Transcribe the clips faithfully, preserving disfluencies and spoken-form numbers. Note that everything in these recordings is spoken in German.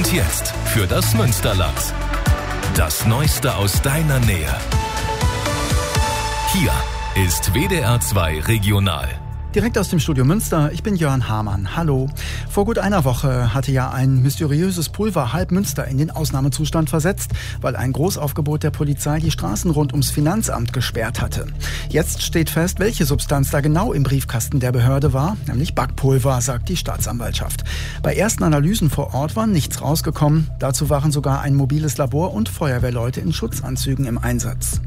Und jetzt für das Münsterland. Das Neueste aus deiner Nähe. Hier ist W D R zwei Regional. Direkt aus dem Studio Münster, ich bin Jörn Hamann. Hallo. Vor gut einer Woche hatte ja ein mysteriöses Pulver halb Münster in den Ausnahmezustand versetzt, weil ein Großaufgebot der Polizei die Straßen rund ums Finanzamt gesperrt hatte. Jetzt steht fest, welche Substanz da genau im Briefkasten der Behörde war, nämlich Backpulver, sagt die Staatsanwaltschaft. Bei ersten Analysen vor Ort war nichts rausgekommen. Dazu waren sogar ein mobiles Labor und Feuerwehrleute in Schutzanzügen im Einsatz.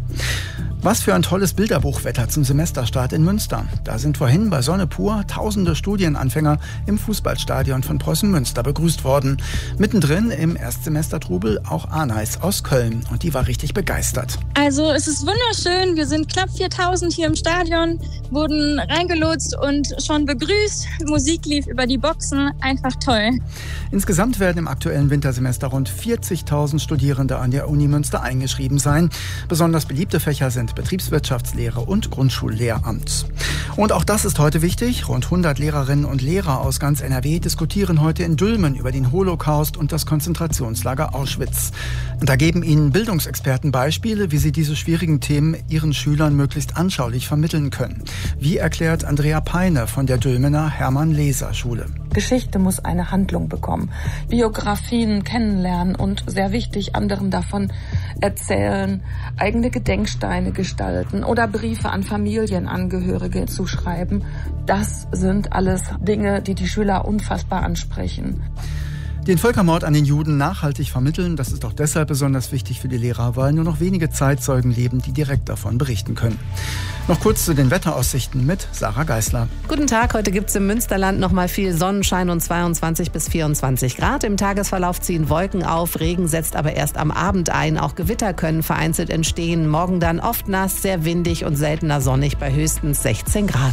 Was für ein tolles Bilderbuchwetter zum Semesterstart in Münster. Da sind vorhin bei Sonne pur tausende Studienanfänger im Fußballstadion von Preußen Münster begrüßt worden. Mittendrin im Erstsemestertrubel auch Anais aus Köln. Und die war richtig begeistert. Also es ist wunderschön. Wir sind knapp viertausend hier im Stadion, wurden reingelotst und schon begrüßt. Musik lief über die Boxen. Einfach toll. Insgesamt werden im aktuellen Wintersemester rund vierzigtausend Studierende an der Uni Münster eingeschrieben sein. Besonders beliebte Fächer sind Betriebswirtschaftslehre und Grundschullehramt. Und auch das ist heute wichtig. Rund hundert Lehrerinnen und Lehrer aus ganz N R W diskutieren heute in Dülmen über den Holocaust und das Konzentrationslager Auschwitz. Und da geben ihnen Bildungsexperten Beispiele, wie sie diese schwierigen Themen ihren Schülern möglichst anschaulich vermitteln können. Wie erklärt Andrea Peine von der Dülmener Hermann-Leser-Schule. Geschichte muss eine Handlung bekommen. Biografien kennenlernen und, sehr wichtig, anderen davon erzählen, eigene Gedenksteine gestalten oder Briefe an Familienangehörige zu schreiben. Das sind alles Dinge, die die Schüler unfassbar ansprechen. Den Völkermord an den Juden nachhaltig vermitteln, das ist auch deshalb besonders wichtig für die Lehrer, weil nur noch wenige Zeitzeugen leben, die direkt davon berichten können. Noch kurz zu den Wetteraussichten mit Sarah Geisler. Guten Tag, heute gibt es im Münsterland noch mal viel Sonnenschein und zweiundzwanzig bis vierundzwanzig Grad. Im Tagesverlauf ziehen Wolken auf, Regen setzt aber erst am Abend ein. Auch Gewitter können vereinzelt entstehen. Morgen dann oft nass, sehr windig und seltener sonnig bei höchstens sechzehn Grad.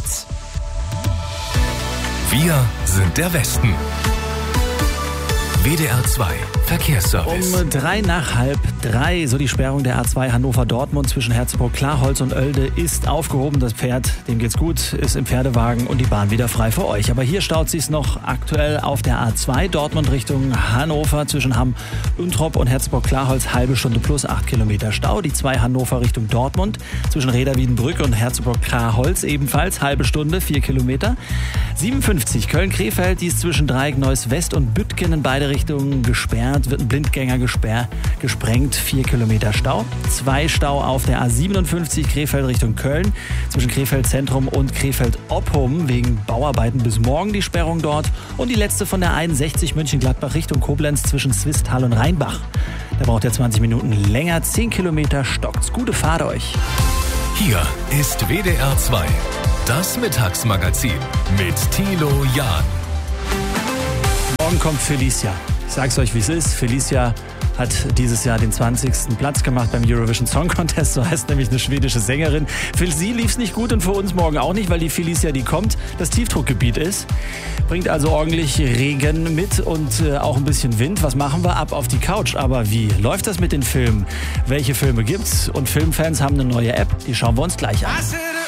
Wir sind der Westen. W D R zwei Verkehrsservice. Um drei nach halb drei, so die Sperrung der A zwei Hannover-Dortmund zwischen Herzburg-Klarholz und Oelde ist aufgehoben. Das Pferd, dem geht's gut, ist im Pferdewagen und die Bahn wieder frei für euch. Aber hier staut sich's noch aktuell auf der A zwei Dortmund Richtung Hannover zwischen Hamm-Üntrop und Herzburg-Klarholz. Halbe Stunde plus acht Kilometer Stau. Die zwei Hannover Richtung Dortmund zwischen Reda-Wiedenbrück und Herzburg-Klarholz ebenfalls halbe Stunde, vier Kilometer. siebenundfünfzig Köln-Krefeld, die ist zwischen Dreieck-Neuss-West und Büttgen in beide Richtungen gesperrt. Wird ein Blindgänger gesperr, gesprengt, vier Kilometer Stau. Zwei Stau auf der A siebenundfünfzig Krefeld Richtung Köln, zwischen Krefeld Zentrum und Krefeld Oppum, wegen Bauarbeiten bis morgen die Sperrung dort. Und die letzte von der einundsechzig München-Gladbach Richtung Koblenz zwischen Swisttal und Rheinbach. Da braucht ihr zwanzig Minuten länger, zehn Kilometer stockt's. Gute Fahrt euch. Hier ist W D R zwei, das Mittagsmagazin mit Thilo Jahn. Morgen kommt Felicia. Ich sag's euch, wie es ist. Felicia hat dieses Jahr den zwanzigsten Platz gemacht beim Eurovision Song Contest. So heißt nämlich eine schwedische Sängerin. Für sie lief's nicht gut und für uns morgen auch nicht, weil die Felicia, die kommt, das Tiefdruckgebiet ist. Bringt also ordentlich Regen mit und äh, auch ein bisschen Wind. Was machen wir? Ab auf die Couch. Aber wie läuft das mit den Filmen? Welche Filme gibt's? Und Filmfans haben eine neue App. Die schauen wir uns gleich an.